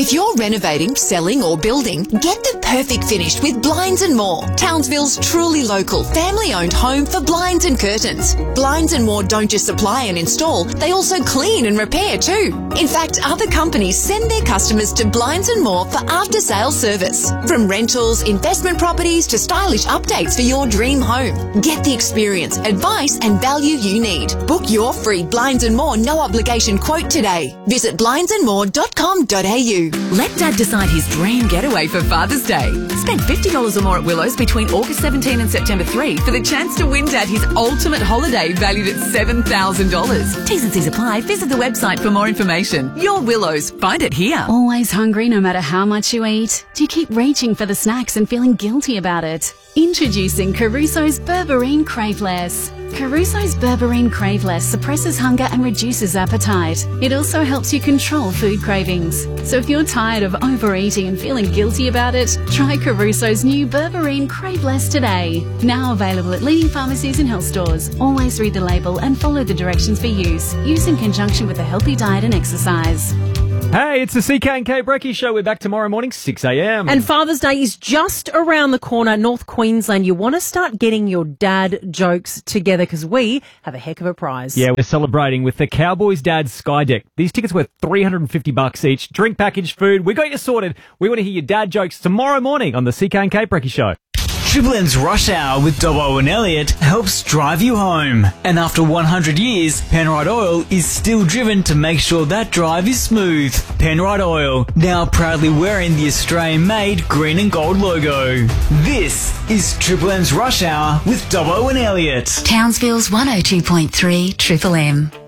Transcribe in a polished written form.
If you're renovating, selling or building, get the perfect finish with Blinds & More. Townsville's truly local, family-owned home for blinds and curtains. Blinds & More don't just supply and install, they also clean and repair too. In fact, other companies send their customers to Blinds & More for after-sales service. From rentals, investment properties to stylish updates for your dream home. Get the experience, advice and value you need. Book your free Blinds & More no-obligation quote today. Visit blindsandmore.com.au. Let Dad decide his dream getaway for Father's Day. Spend $50 or more at Willows between August 17 and September 3 for the chance to win Dad his ultimate holiday valued at $7,000. T's and C's apply. Visit the website for more information. Your Willows. Find it here. Always hungry no matter how much you eat? Do you keep reaching for the snacks and feeling guilty about it? Introducing Caruso's Berberine Craveless. Caruso's Berberine Craveless suppresses hunger and reduces appetite. It also helps you control food cravings. So if you're tired of overeating and feeling guilty about it, try Caruso's new Berberine Craveless today. Now available at leading pharmacies and health stores. Always read the label and follow the directions for use. Use in conjunction with a healthy diet and exercise. Hey, it's the CK and K Brekkie Show. We're back tomorrow morning, 6 a.m. And Father's Day is just around the corner, North Queensland. You want to start getting your dad jokes together because we have a heck of a prize. Yeah, we're celebrating with the Cowboys Dad Sky Deck. These tickets worth $350 each. Drink, package, food. We got you sorted. We want to hear your dad jokes tomorrow morning on the CK and K Brekkie Show. Triple M's Rush Hour with Dobbo and Elliot helps drive you home. And after 100 years, Penrite Oil is still driven to make sure that drive is smooth. Penrite Oil, now proudly wearing the Australian-made green and gold logo. This is Triple M's Rush Hour with Dobbo and Elliot. Townsville's 102.3 Triple M.